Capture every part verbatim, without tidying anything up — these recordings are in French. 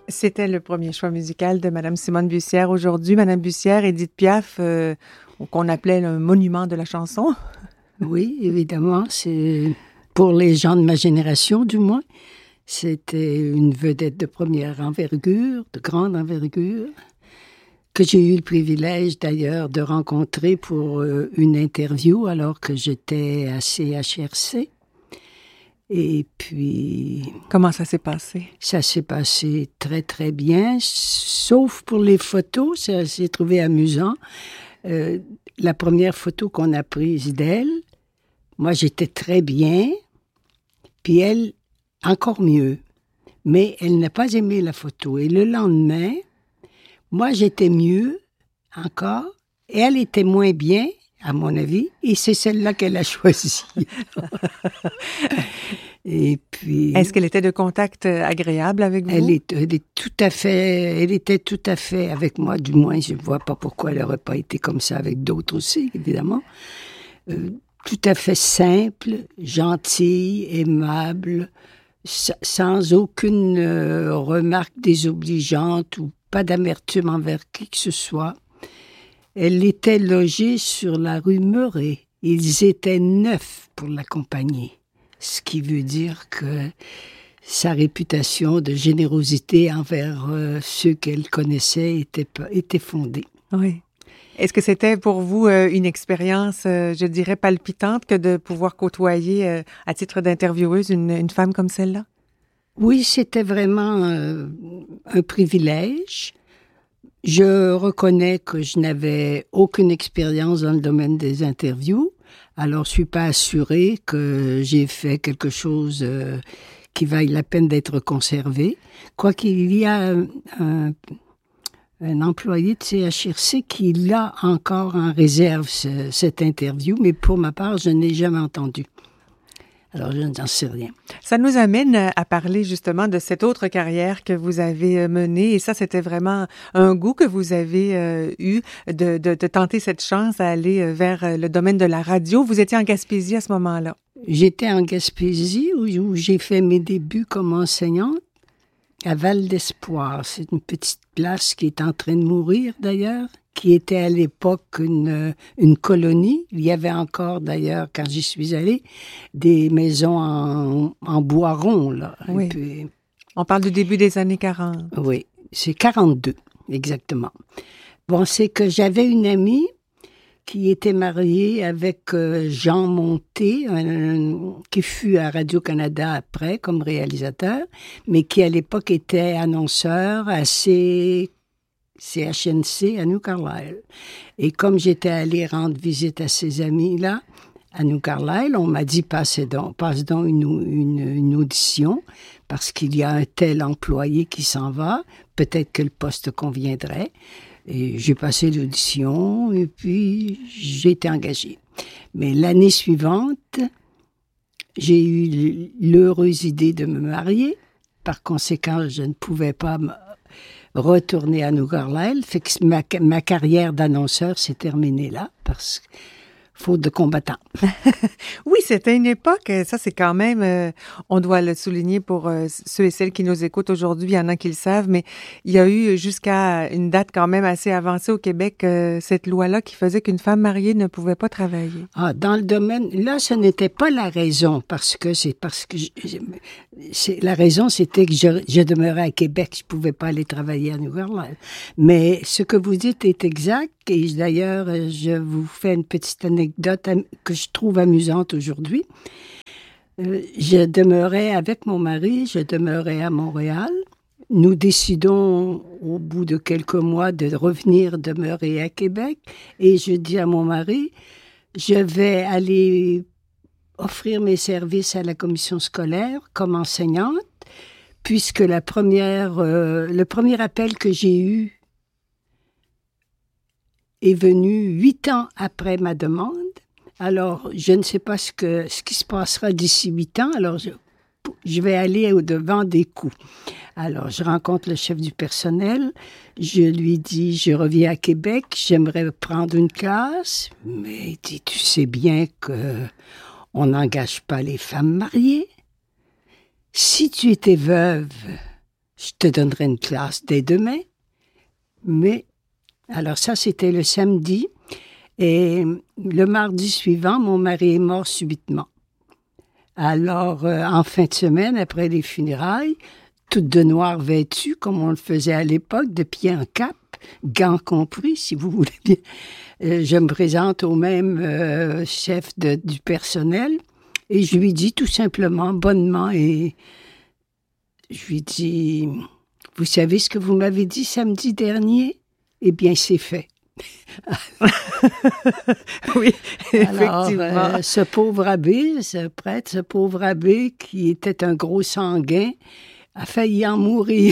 C'était le premier choix musical de Madame Simone Bussière. Aujourd'hui, Madame Bussière, Édith Piaf, euh, qu'on appelait le monument de la chanson. Oui, évidemment, c'est pour les gens de ma génération, du moins. C'était une vedette de première envergure, de grande envergure, que j'ai eu le privilège d'ailleurs de rencontrer pour euh, une interview alors que j'étais à C H R C. Et puis... Comment ça s'est passé? Ça s'est passé très, très bien, sauf pour les photos, ça s'est trouvé amusant. Euh, la première photo qu'on a prise d'elle, moi, j'étais très bien, puis elle, encore mieux. Mais elle n'a pas aimé la photo. Et le lendemain, moi, j'étais mieux encore, et elle était moins bien, à mon avis, et c'est celle-là qu'elle a choisie. Et puis... Est-ce qu'elle était de contact agréable avec vous? Elle est, elle est tout à fait, elle était tout à fait avec moi, du moins, je ne vois pas pourquoi elle n'aurait pas été comme ça avec d'autres aussi, évidemment. Euh, tout à fait simple, gentille, aimable, sans aucune euh, remarque désobligeante ou pas d'amertume envers qui que ce soit. Elle était logée sur la rue Meuret. Ils étaient neufs pour l'accompagner, ce qui veut dire que sa réputation de générosité envers euh, ceux qu'elle connaissait était, était fondée. Oui. Est-ce que c'était pour vous euh, une expérience, euh, je dirais, palpitante que de pouvoir côtoyer, euh, à titre d'intervieweuse, une, une femme comme celle-là? Oui, c'était vraiment euh, un privilège. Je reconnais que je n'avais aucune expérience dans le domaine des interviews, alors je ne suis pas assurée que j'ai fait quelque chose euh, qui vaille la peine d'être conservé. Quoiqu'il y a un, un, un employé de C H R C qui l'a encore en réserve, ce, cette interview, mais pour ma part, je n'ai jamais entendu. Alors, je n'en sais rien. Ça nous amène à parler justement de cette autre carrière que vous avez menée. Et ça, c'était vraiment un goût que vous avez euh, eu de, de, de tenter cette chance à aller vers le domaine de la radio. Vous étiez en Gaspésie à ce moment-là. J'étais en Gaspésie où, où j'ai fait mes débuts comme enseignante à Val d'Espoir. C'est une petite place qui est en train de mourir d'ailleurs, qui était à l'époque une, une colonie. Il y avait encore, d'ailleurs, quand j'y suis allée, des maisons en, en bois rond, là. Oui. Et puis, on parle du début des années quarante. Oui, c'est quarante-deux, exactement. Bon, c'est que j'avais une amie qui était mariée avec euh, Jean Monté, un, un, qui fut à Radio-Canada après comme réalisateur, mais qui à l'époque était annonceur assez... C H N C à New Carlisle. Et comme j'étais allée rendre visite à ces amis-là, à New Carlisle, on m'a dit, passe donc, passe donc une, une, une audition, parce qu'il y a un tel employé qui s'en va, peut-être que le poste conviendrait. Et j'ai passé l'audition, et puis j'ai été engagée. Mais l'année suivante, j'ai eu l'heureuse idée de me marier. Par conséquent, je ne pouvais pas me retourner à New Carlisle, fait que ma, ma carrière d'annonceur s'est terminée là, parce que faute de combattants. Oui, c'était une époque, ça c'est quand même, euh, on doit le souligner pour euh, ceux et celles qui nous écoutent aujourd'hui, il y en a qui le savent, mais il y a eu jusqu'à une date quand même assez avancée au Québec, euh, cette loi-là qui faisait qu'une femme mariée ne pouvait pas travailler. Ah, dans le domaine, là, ce n'était pas la raison, parce que c'est parce que, je, c'est, la raison c'était que je, je demeurais à Québec, je pouvais pas aller travailler à New Carlisle. Mais ce que vous dites est exact, et d'ailleurs, je vous fais une petite anecdote que je trouve amusante aujourd'hui. Euh, je demeurais avec mon mari, je demeurais à Montréal. Nous décidons, au bout de quelques mois, de revenir demeurer à Québec. Et je dis à mon mari, je vais aller offrir mes services à la commission scolaire comme enseignante, puisque la première, euh, le premier appel que j'ai eu est venu huit ans après ma demande. Alors, je ne sais pas ce, que, ce qui se passera d'ici huit ans. Alors, je, je vais aller au-devant des coups. Alors, je rencontre le chef du personnel. Je lui dis, je reviens à Québec, j'aimerais prendre une classe. Mais il dit, tu sais bien qu'on n'engage pas les femmes mariées. Si tu étais veuve, je te donnerai une classe dès demain. Mais, alors ça, c'était le samedi. Et le mardi suivant, mon mari est mort subitement. Alors, euh, en fin de semaine, après les funérailles, toute de noir vêtue, comme on le faisait à l'époque, de pied en cap, gants compris, si vous voulez bien. Euh, je me présente au même euh, chef de, du personnel et je lui dis tout simplement, bonnement, et je lui dis, vous savez ce que vous m'avez dit samedi dernier? Eh bien, c'est fait. Oui, Alors, effectivement. euh, ce pauvre abbé, ce prêtre, ce pauvre abbé qui était un gros sanguin, a failli en mourir.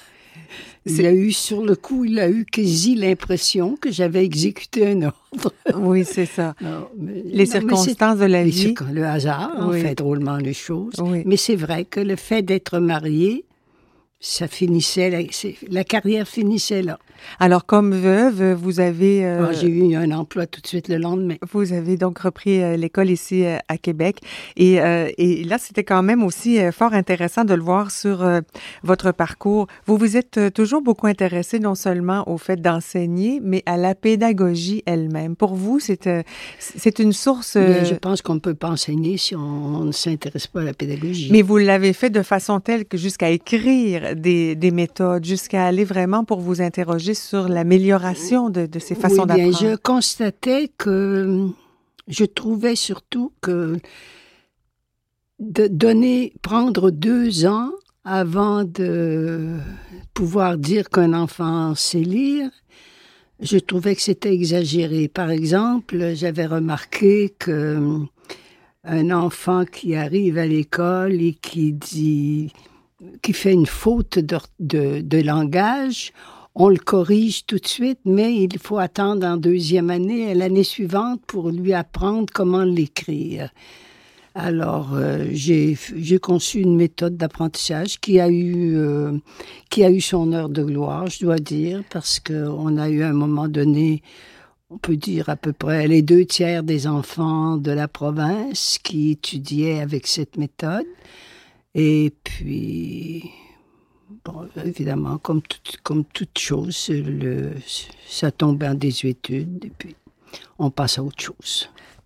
Il a eu, sur le coup, il a eu quasi l'impression que j'avais exécuté un ordre. Oui, c'est ça. Non, mais, les non, circonstances de la les vie. circon- Le hasard, Oui. en fait drôlement les choses. Oui. Mais c'est vrai que le fait d'être marié, ça finissait, la, c'est- la carrière finissait là. Alors, comme veuve, vous avez... euh, Ah, j'ai eu un emploi tout de suite le lendemain. Vous avez donc repris euh, l'école ici euh, à Québec. Et, euh, et là, c'était quand même aussi euh, fort intéressant de le voir sur euh, votre parcours. Vous vous êtes euh, toujours beaucoup intéressé non seulement au fait d'enseigner, mais à la pédagogie elle-même. Pour vous, c'est, euh, c'est une source... euh, Bien, je pense qu'on ne peut pas enseigner si on, on ne s'intéresse pas à la pédagogie. Mais vous l'avez fait de façon telle que jusqu'à écrire des, des méthodes, jusqu'à aller vraiment pour vous interroger sur l'amélioration de, de ces façons oui, bien, d'apprendre. je constatais que je trouvais surtout que de donner, prendre deux ans avant de pouvoir dire qu'un enfant sait lire, je trouvais que c'était exagéré. Par exemple, j'avais remarqué que un enfant qui arrive à l'école et qui dit, qui fait une faute de, de, de langage, on le corrige tout de suite, mais il faut attendre en deuxième année, l'année suivante, pour lui apprendre comment l'écrire. Alors, euh, j'ai, j'ai conçu une méthode d'apprentissage qui a eu, euh, qui a eu son heure de gloire, je dois dire, parce qu'on a eu à un moment donné, on peut dire à peu près les deux tiers des enfants de la province qui étudiaient avec cette méthode. Et puis... Bon, évidemment, comme, tout, comme toute chose, le, ça tombe en désuétude et puis on passe à autre chose.